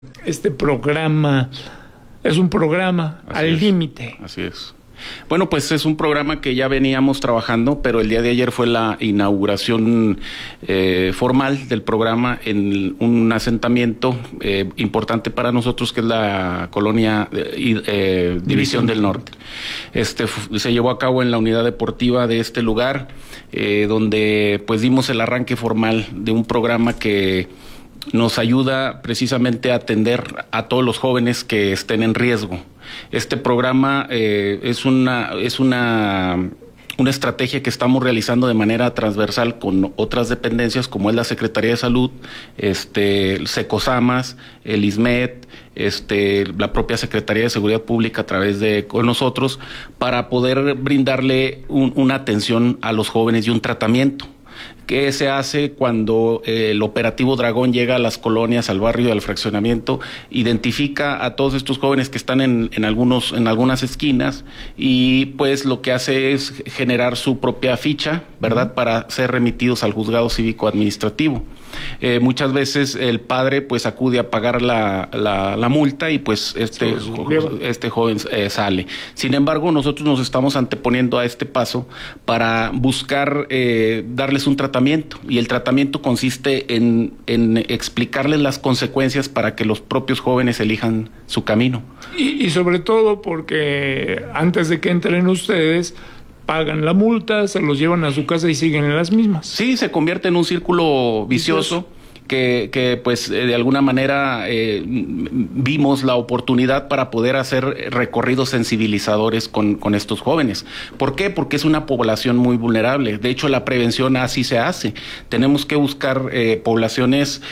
Este programa es un programa al límite. Así es. Bueno, pues es un programa que ya veníamos trabajando, pero el día de ayer fue la inauguración formal del programa en un asentamiento importante para nosotros, que es la colonia División del Norte. Se llevó a cabo en la unidad deportiva de este lugar, donde pues dimos el arranque formal de un programa que nos ayuda precisamente a atender a todos los jóvenes que estén en riesgo. Este programa es una estrategia que estamos realizando de manera transversal con otras dependencias, como es la Secretaría de Salud, el Secosamas, el ISMED, la propia Secretaría de Seguridad Pública a través de con nosotros, para poder brindarle una atención a los jóvenes y un tratamiento. ¿Qué se hace cuando el operativo Dragón llega a las colonias, al barrio, al fraccionamiento, identifica a todos estos jóvenes que están en algunas esquinas, y pues lo que hace es generar su propia ficha, ¿verdad?, para ser remitidos al juzgado cívico administrativo? Muchas veces el padre pues acude a pagar la multa y pues este joven sale. Sin embargo, nosotros nos estamos anteponiendo a este paso para buscar darles un tratamiento, y el tratamiento consiste en explicarles las consecuencias para que los propios jóvenes elijan su camino. Y sobre todo porque antes de que entren ustedes, pagan la multa, se los llevan a su casa y siguen en las mismas. Sí, se convierte en un círculo vicioso. Que pues de alguna manera vimos la oportunidad para poder hacer recorridos sensibilizadores con estos jóvenes. ¿Por qué? Porque es una población muy vulnerable. De hecho, la prevención así se hace. Tenemos que buscar poblaciones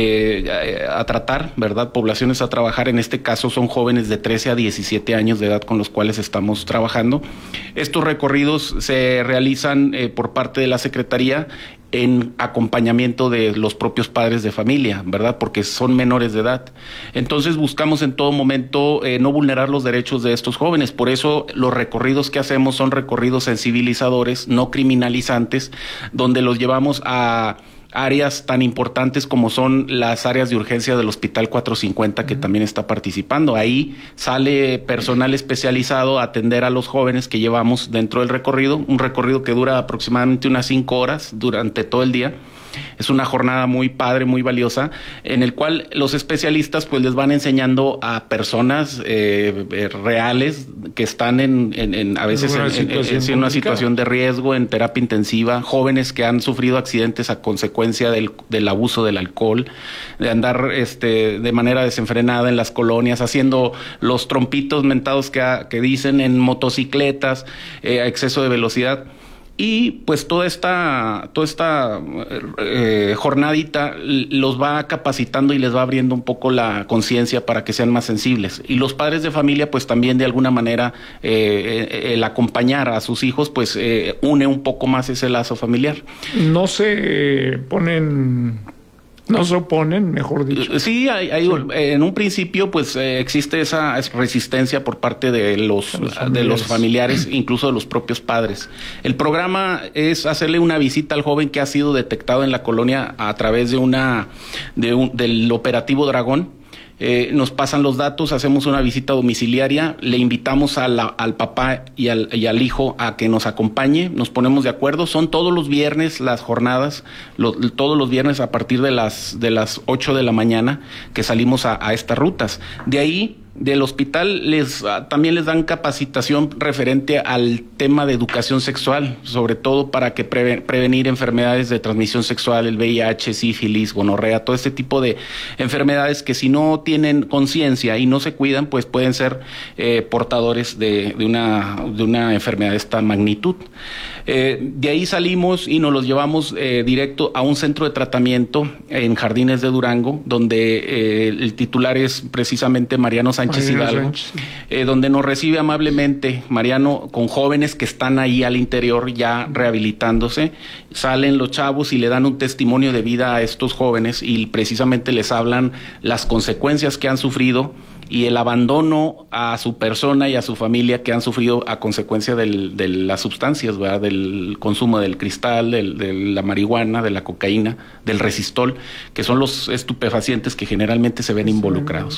a tratar, ¿verdad? Poblaciones a trabajar. En este caso son jóvenes de 13 a 17 años de edad con los cuales estamos trabajando. Estos recorridos se realizan por parte de la Secretaría en acompañamiento de los propios padres de familia, ¿verdad? Porque son menores de edad. Entonces buscamos en todo momento no vulnerar los derechos de estos jóvenes. Por eso los recorridos que hacemos son recorridos sensibilizadores, no criminalizantes, donde los llevamos a áreas tan importantes como son las áreas de urgencia del Hospital 450, que también está participando. Ahí sale personal especializado a atender a los jóvenes que llevamos dentro del recorrido, un recorrido que dura aproximadamente unas 5 horas durante todo el día. Es una jornada muy padre, muy valiosa, en el cual los especialistas pues les van enseñando a personas reales que están a veces en una situación de riesgo, en terapia intensiva, jóvenes que han sufrido accidentes a consecuencia del abuso del alcohol, de andar de manera desenfrenada en las colonias, haciendo los trompitos mentados que dicen, en motocicletas, a exceso de velocidad. Y pues toda esta jornadita los va capacitando y les va abriendo un poco la conciencia para que sean más sensibles. Y los padres de familia pues también de alguna manera el acompañar a sus hijos pues une un poco más ese lazo familiar. No se oponen, mejor dicho. Sí, hay en un principio pues existe esa resistencia por parte de los familiares, incluso de los propios padres. El programa es hacerle una visita al joven que ha sido detectado en la colonia a través del operativo Dragón. Nos pasan los datos, hacemos una visita domiciliaria, le invitamos al papá y al hijo a que nos acompañe, nos ponemos de acuerdo. Son todos los viernes las jornadas, todos los viernes a partir de las 8 de la mañana que salimos a estas rutas. De ahí, del hospital también les dan capacitación referente al tema de educación sexual, sobre todo para que prevenir enfermedades de transmisión sexual, el VIH, sífilis, gonorrea, todo este tipo de enfermedades que si no tienen conciencia y no se cuidan, pues pueden ser portadores de una enfermedad de esta magnitud. De ahí salimos y nos los llevamos directo a un centro de tratamiento en Jardines de Durango, donde el titular es precisamente Mariano Sánchez Hidalgo, donde nos recibe amablemente Mariano con jóvenes que están ahí al interior ya rehabilitándose. Salen los chavos y le dan un testimonio de vida a estos jóvenes y precisamente les hablan las consecuencias que han sufrido y el abandono a su persona y a su familia que han sufrido a consecuencia de las sustancias, ¿verdad? Del consumo del cristal, de la marihuana, de la cocaína, del resistol, que son los estupefacientes que generalmente se ven involucrados.